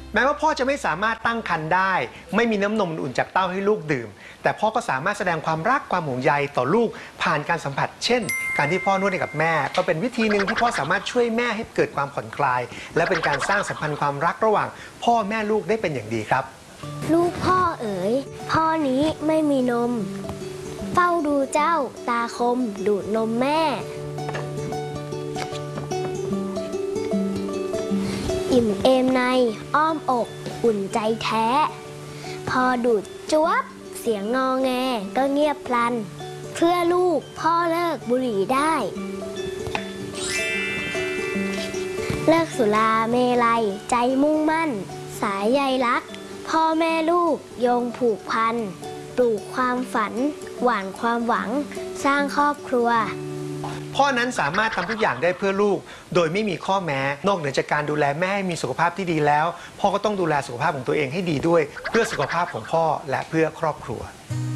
แม้ว่าพ่อจะไม่สามารถตั้งครรภ์ได้ไม่มีน้ำนมอุ่นจากเต้าให้ลูกดื่มแต่พ่อก็สามารถแสดงความรักความห่วงใยต่อลูกผ่านการสัมผัสเช่นการที่พ่อนวดให้กับแม่ก็เป็นวิธีหนึ่งที่พ่อสามารถช่วยแม่ให้เกิดความผ่อนคลายและเป็นการสร้างสัมพันธ์ความรักระหว่างพ่อแม่ลูกได้เป็นอย่างดีครับลูกพ่อเอ๋ยพ่อนี้ไม่มีนมเฝ้าดูเจ้าตาคมดูดนมแม่อิ่มเอมในอ้อมอกอุ่นใจแท้พอดูดจ๊วบเสียงงอแงก็เงียบพลันเพื่อลูกพ่อเลิกบุหรี่ได้เลิกสุราเมลัยใจมุ่งมั่นสายใยรักพ่อแม่ลูกโยงผูกพันปลูกความฝันหว่านความหวังสร้างครอบครัวพ่อนั้นสามารถทำทุกอย่างได้เพื่อลูกโดยไม่มีข้อแม้นอกเหนือจากการดูแลแม่ให้มีสุขภาพที่ดีแล้วพ่อก็ต้องดูแลสุขภาพของตัวเองให้ดีด้วยเพื่อสุขภาพของพ่อและเพื่อครอบครัว